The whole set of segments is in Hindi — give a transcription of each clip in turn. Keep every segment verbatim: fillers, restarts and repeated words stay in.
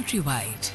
Countrywide.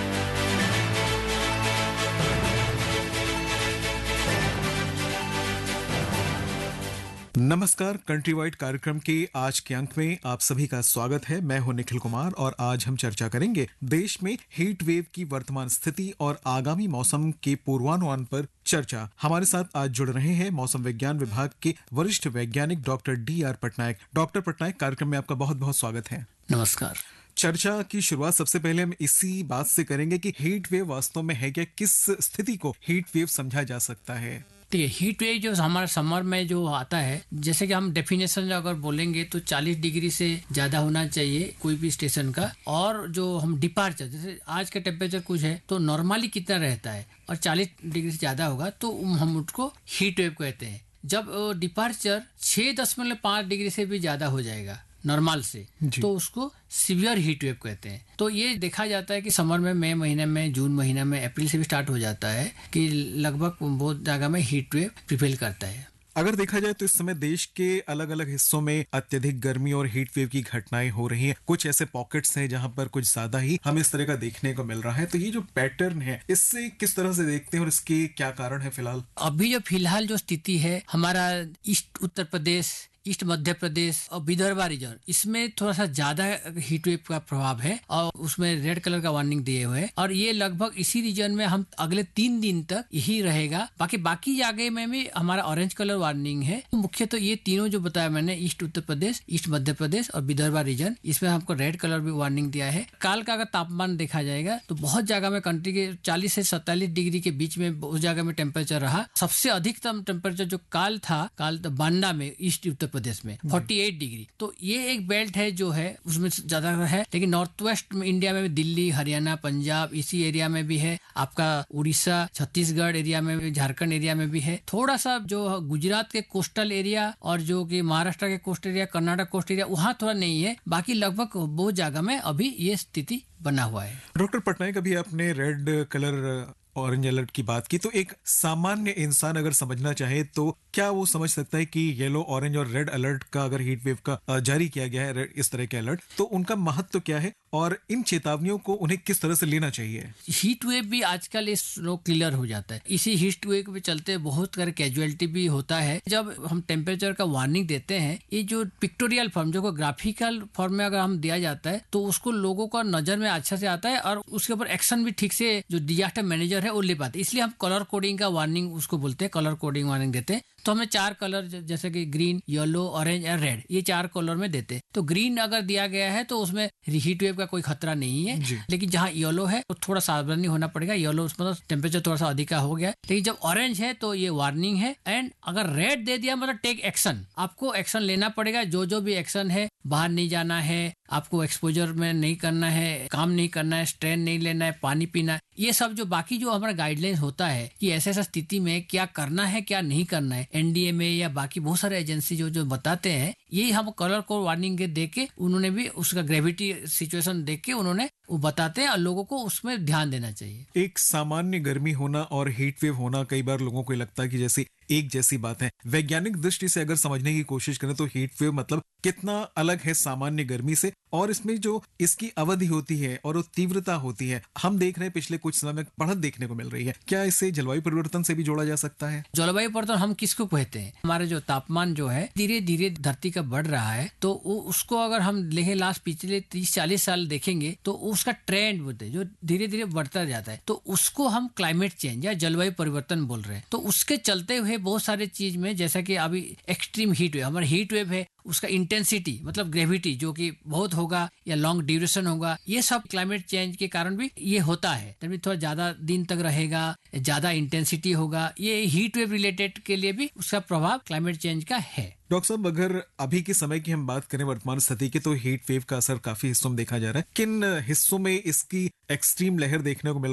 नमस्कार, कंट्री वाइड कार्यक्रम के आज के अंक में आप सभी का स्वागत है। मैं हूं निखिल कुमार और आज हम चर्चा करेंगे देश में हीट वेव की वर्तमान स्थिति और आगामी मौसम के पूर्वानुमान पर चर्चा। हमारे साथ आज जुड़ रहे हैं मौसम विज्ञान विभाग के वरिष्ठ वैज्ञानिक doctor D R Patnaik. Doctor Patnaik, कार्यक्रम में आपका बहुत बहुत स्वागत है। नमस्कार। चर्चा की शुरुआत सबसे पहले हम इसी बात से करेंगे कि हीट वेव वास्तव में है क्या, किस स्थिति को हीट वेव समझा जा सकता है? ठीक है, हीट वेव जो हमारा समर में जो आता है, जैसे कि हम डेफिनेशन अगर बोलेंगे तो चालीस डिग्री से ज्यादा होना चाहिए कोई भी स्टेशन का। और जो हम डिपार्चर, जैसे आज का टेम्परेचर कुछ है तो नॉर्मली कितना रहता है और चालीस डिग्री से ज्यादा होगा तो हम उसको हीट वेव कहते हैं। जब डिपार्चर छह दशमलव पाँच डिग्री से भी ज्यादा हो जाएगा नॉर्मल से तो उसको सीवियर हीट वेव कहते हैं। तो ये देखा जाता है कि समर में मई महीने में, जून महीने में, अप्रैल से भी स्टार्ट हो जाता है कि लगभग बहुत जगह में हीट वेव प्रिवेल करता है। अगर देखा जाए तो इस समय देश के अलग अलग हिस्सों में अत्यधिक गर्मी और हीट वेव की घटनाएं हो रही हैं। कुछ ऐसे पॉकेट्स हैं जहां पर कुछ ज्यादा ही हमें इस तरह का देखने को मिल रहा है। तो ये जो पैटर्न है, इससे किस तरह से देखते हैं और इसके क्या कारण है फिलहाल? अभी जो फिलहाल जो स्थिति है, हमारा ईस्ट उत्तर प्रदेश, ईस्ट मध्य प्रदेश और विदर्भ रीजन, इसमें थोड़ा सा ज्यादा हीट वेव का प्रभाव है और उसमें रेड कलर का वार्निंग दिए हुए है। और ये लगभग इसी रीजन में हम अगले तीन दिन तक यही रहेगा। बाकी बाकी जगह में भी हमारा ऑरेंज कलर वार्निंग है। मुख्य तो ये तीनों जो बताया मैंने, ईस्ट उत्तर प्रदेश, ईस्ट मध्य प्रदेश और विदर्भ रीजन, इसमें हमको रेड कलर भी वार्निंग दिया है। काल का अगर तापमान देखा जाएगा तो बहुत जगह में कंट्री के चालीस से सैंतालीस डिग्री के बीच में उस जगह में टेम्परेचर रहा। सबसे अधिकतम टेम्परेचर जो काल था, काल तो बांदा में, ईस्ट उत्तर प्रदेश में अड़तालीस डिग्री। तो ये एक बेल्ट है जो है उसमें ज्यादा है। लेकिन नॉर्थ वेस्ट में इंडिया में भी दिल्ली, हरियाणा, पंजाब, इसी एरिया में भी है। आपका उड़ीसा, छत्तीसगढ़ एरिया में भी, झारखंड एरिया में भी है। थोड़ा सा जो गुजरात के कोस्टल एरिया और जो कि महाराष्ट्र के coast area, Karnataka coast area, वहाँ थोड़ा नहीं है। बाकी लगभग बहुत जगह में अभी ये स्थिति बना हुआ है। डॉक्टर पटनायक, अभी आपने रेड कलर ऑरेंज अलर्ट की बात की, तो एक सामान्य इंसान अगर समझना चाहे तो क्या वो समझ सकता है कि येलो, ऑरेंज और रेड अलर्ट का अगर हीट वेव का जारी किया गया है, इस तरह के अलर्ट, तो उनका महत्व क्या है और इन चेतावनियों को उन्हें किस तरह से लेना चाहिए? हीट वेव भी आजकल इस स्लो क्लियर हो जाता है। इसी हीट वेव के चलते बहुत कर कैजुअलिटी भी होता है। जब हम टेम्परेचर का वार्निंग देते हैं, ये जो पिक्टोरियल फॉर्म, जो ग्राफिकल फॉर्म में अगर हम दिया जाता है तो उसको लोगों का नजर में अच्छा से आता है और उसके ऊपर एक्शन भी ठीक से जो डिजास्टर मैनेजर है वो ले पाते। इसलिए हम कलर कोडिंग का वार्निंग उसको बोलते हैं, कलर कोडिंग वार्निंग देते हैं। तो हमें चार कलर जैसे कि ग्रीन, येलो, ऑरेंज और रेड, ये चार कलर में देते हैं। तो ग्रीन अगर दिया गया है तो उसमें हीट वेव का कोई खतरा नहीं है। लेकिन जहाँ येलो है तो थोड़ा सावधानी होना पड़ेगा। येलो उसमें टेम्परेचर थोड़ा सा अधिक हो गया। लेकिन जब ऑरेंज है तो ये वार्निंग है। एंड अगर रेड दे दिया मतलब टेक एक्शन, आपको एक्शन लेना पड़ेगा। जो जो भी एक्शन है, बाहर नहीं जाना है, आपको एक्सपोजर में नहीं करना है, काम नहीं करना है, स्ट्रेन नहीं लेना है, पानी पीना है, ये सब जो बाकी जो हमारा गाइडलाइंस होता है कि ऐसे ऐसा स्थिति में क्या करना है, क्या नहीं करना है, एनडीए में या बाकी बहुत सारे एजेंसी जो जो बताते हैं, यही हम कलर को वार्निंग देख के उन्होंने भी उसका ग्रेविटी सिचुएशन देख के उन्होंने वो बताते हैं और लोगों को उसमें ध्यान देना चाहिए। एक सामान्य गर्मी होना और हीट वेव होना कई बार लोगों को लगता है कि जैसे एक जैसी बात है। वैज्ञानिक दृष्टि से अगर समझने की कोशिश करें तो हीट वेव मतलब कितना अलग है सामान्य गर्मी से, और इसमें जो इसकी अवधि होती है और वो तीव्रता होती है, हम देख रहे हैं पिछले कुछ समय में बढ़त देखने को मिल रही है। क्या इसे जलवायु परिवर्तन से भी जोड़ा जा सकता है? जलवायु परिवर्तन हम किसको कहते हैं? हमारे जो तापमान जो है धीरे धीरे धरती का बढ़ रहा है, तो उसको अगर हम लेके लास्ट पिछले तीस चालीस साल देखेंगे तो उसका ट्रेंड बोलते हैं जो धीरे धीरे बढ़ता जाता है, तो उसको हम क्लाइमेट चेंज या जलवायु परिवर्तन बोल रहे हैं। तो उसके चलते हुए बहुत सारे चीज में, जैसा कि अभी एक्सट्रीम हीट वेव, हमारा हीट वेव है, उसका इंटेंसिटी मतलब ग्रेविटी जो कि बहुत होगा या लॉन्ग ड्यूरेशन होगा, ये सब क्लाइमेट चेंज के कारण भी ये होता है। तभी थोड़ा ज्यादा दिन तक रहेगा, ज्यादा इंटेंसिटी होगा, ये हीट वेव रिलेटेड के लिए भी उसका प्रभाव क्लाइमेट चेंज का है। डॉक्टर साहब, अगर अभी के समय की हम बात करें वर्तमान स्थिति की, तो हीट वेव का असर काफी हिस्सों में देखा जा रहा है। किन हिस्सों में इसकी एक्सट्रीम लहर देखने को मिल